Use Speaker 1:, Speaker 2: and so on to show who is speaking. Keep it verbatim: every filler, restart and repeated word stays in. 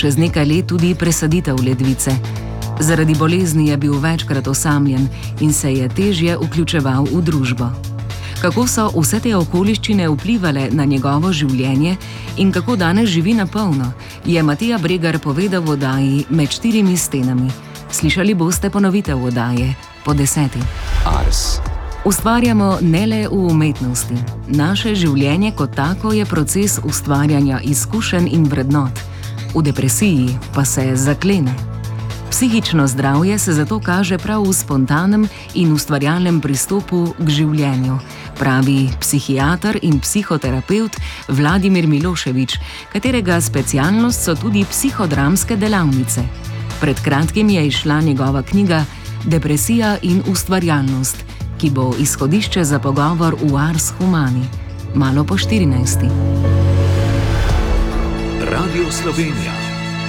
Speaker 1: čez nekaj let tudi presaditev ledvice. Zaradi bolezni je bil večkrat osamljen in se je težje vključeval v družbo. Kako so vse te okoliščine vplivale na njegovo življenje in kako danes živi na polno, je Matija Bregar povedal v oddaji Med štirimi stenami. Slišali boste ponovitev oddaje po deseti.
Speaker 2: Ars.
Speaker 1: Ustvarjamo ne le v umetnosti. Naše življenje kot tako je proces ustvarjanja izkušenj in vrednot. V depresiji pa se zaklene. Psihično zdravje se zato kaže prav v spontanem in ustvarjalnem pristopu k življenju, pravi psihiater in psihoterapevt Vladimir Milošević, katerega specialnost so tudi psihodramske delavnice. Pred kratkim je izšla njegova knjiga Depresija in ustvarjalnost, ki bo izhodišče za pogovor v Ars Humani. Malo po štirinajsti.
Speaker 2: Radio Slovenija.